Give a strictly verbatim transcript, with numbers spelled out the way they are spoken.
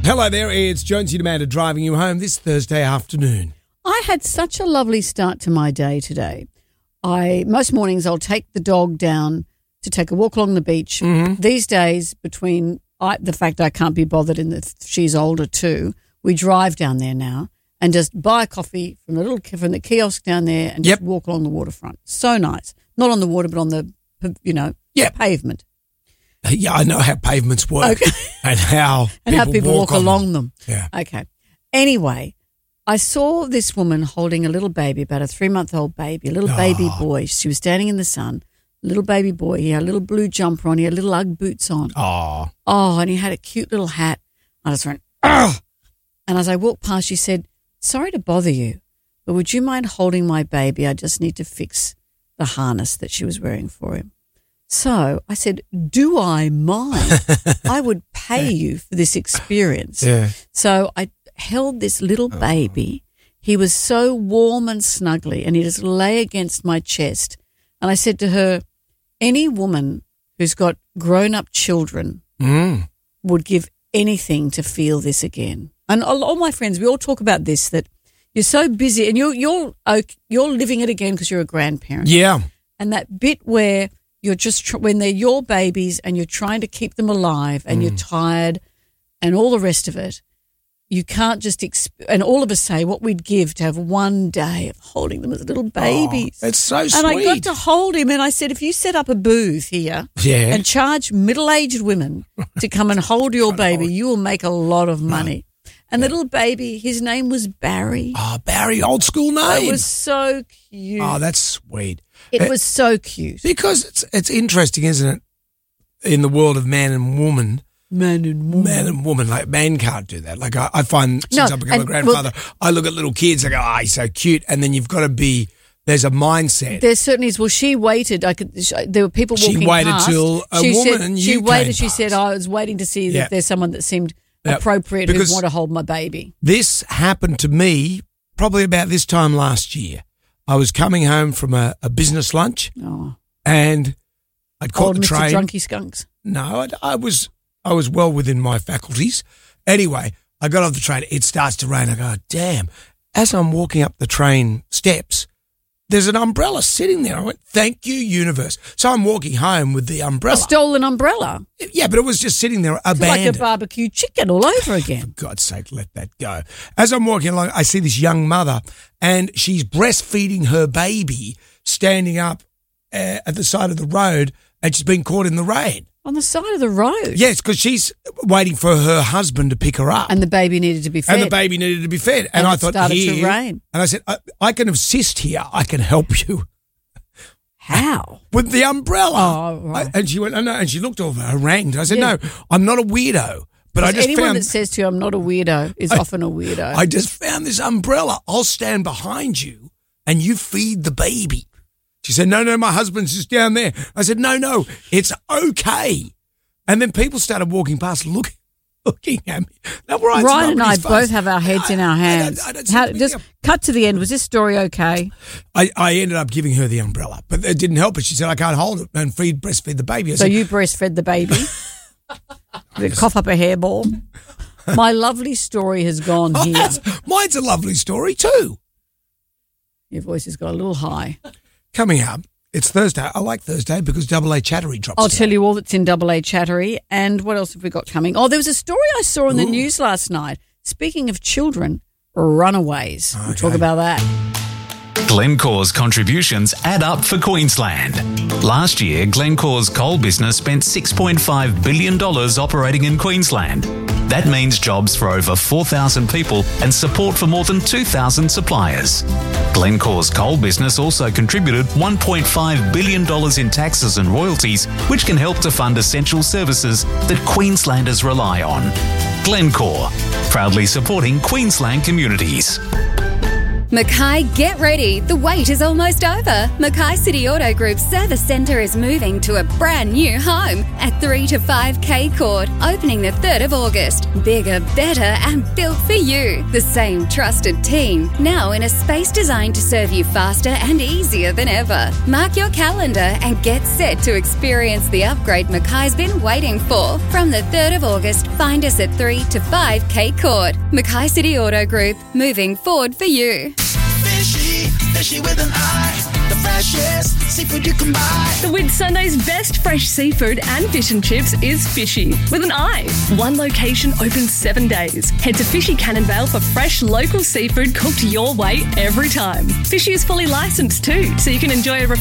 Hello there, it's Jonesy and Amanda driving you home this Thursday afternoon. I had such a lovely start to my day today. I most mornings I'll take the dog down to take a walk along the beach. Mm-hmm. These days, between I, the fact I can't be bothered and that she's older too, we drive down there now and just buy coffee from the little from the kiosk down there and Yep. just walk along the waterfront. So nice. Not on the water, but on the, you know, Yep. pavement. Yeah, I know how pavements work Okay. and how And people how people walk, walk on along them. Yeah. Okay. Anyway, I saw this woman holding a little baby, about a three-month-old baby, a little Oh. baby boy. She was standing in the sun, little baby boy. He had a little blue jumper on. He had little Ugg boots on. Oh, Oh, and he had a cute little hat. I just went, ugh. And as I walked past, she said, sorry to bother you, but would you mind holding my baby? I just need to fix the harness that she was wearing for him. So I said, do I mind? I would pay you for this experience. yeah. So I held this little baby. He was so warm and snuggly, and he just lay against my chest. And I said to her, any woman who's got grown-up children Mm. would give anything to feel this again. And all, all my friends, we all talk about this, that you're so busy and you're, you're, ok- you're living it again because you're a grandparent. Yeah. And that bit where you're just, tr- when they're your babies and you're trying to keep them alive and Mm. you're tired and all the rest of it, you can't just, exp- and all of us say what we'd give to have one day of holding them as little babies. Oh, it's so sweet. and I got to hold him and I said, if you set up a booth here Yeah. and charge middle-aged women to come and hold your baby, you will make a lot of money. And the little baby, his name was Barry. Oh, Barry, old school name. It was so cute. oh, that's sweet. it uh, was so cute. Because it's it's interesting, isn't it, in the world of man and woman, Man and woman. man and woman, like man can't do that. Like I, I find since No, I've become a and- grandfather, I look at little kids, I go, oh, he's so cute. And then you've got to be, there's a mindset. There certainly is. Well, she waited. I could. Sh There were people She walking waited past. till a she woman said, and she you waited. came She said, past. "I was waiting to see Yeah. if there's someone that seemed Yeah. appropriate Because- who'd want to hold my baby." This happened to me probably about this time last year. I was coming home from a, a business lunch Oh, and I'd caught old the Mister train. Drunky Skunks. No, I, I was I was well within my faculties. Anyway, I got off the train. It starts to rain. I go, damn. As I'm walking up the train steps, there's an umbrella sitting there. I went, thank you, universe. So I'm walking home with the A umbrella. stolen umbrella. Yeah, but it was just sitting there It's like a abandoned. barbecue chicken all over For again. God's sake, let that go. As I'm walking along, I see this young mother and she's breastfeeding her baby standing up uh, at the side of the road and she's been caught in the rain. On the side of the road. Yes, because she's waiting for her husband to pick her up. And the baby needed to be fed. And the baby needed to be fed. And, And I it thought, started here. to rain. And I said, I, I can assist here. I can help you How? with the umbrella. Oh, right. I- and she went, oh, no. And she looked over, harangued. I said, Yeah. no, I'm not a weirdo. But I just anyone found that says to you, I'm not a weirdo, is I- often a weirdo. I just found this umbrella. I'll stand behind you and you feed the baby. She said, no, no, my husband's just down there. I said, no, no, it's okay. And then people started walking past looking looking at me. Now, right, Ryan and I both have our heads in our hands. I, I, I don't How, see the just big- cut to the end. Was this story okay? I, I ended up giving her the umbrella, but it didn't help her. She said, I can't hold it and feed, breastfeed the baby. I So said, you breastfed the baby. Did it cough up a hairball? My lovely story has gone oh, here. that's- mine's a lovely story too. Your voice has got a little high. Coming up, it's Thursday. I like Thursday because Double A Chattery drops I'll today. tell you all that's in Double A Chattery. And what else have we got coming? Oh, there was a story I saw in the Ooh. news last night. Speaking of children, runaways. We'll talk Okay. about that. Glencore's contributions add up for Queensland. Last year, Glencore's coal business spent six point five billion dollars operating in Queensland. That means jobs for over four thousand people and support for more than two thousand suppliers. Glencore's coal business also contributed one point five billion dollars in taxes and royalties, which can help to fund essential services that Queenslanders rely on. Glencore, proudly supporting Queensland communities. Mackay, get ready. The wait is almost over. Mackay City Auto Group's service centre is moving to a brand new home at three to five K Court, opening the third of August. Bigger, better and built for you. The same trusted team, now in a space designed to serve you faster and easier than ever. Mark your calendar and get set to experience the upgrade Mackay's been waiting for. From the third of August, find us at three to five K Court. Mackay City Auto Group, moving forward for you. Fishy, fishy with an eye, the freshest seafood you can buy. The Whitsunday's best fresh seafood and fish and chips is Fishy with an eye. One location open seven days. Head to Fishy Cannonvale for fresh local seafood cooked your way every time. Fishy is fully licensed too, so you can enjoy a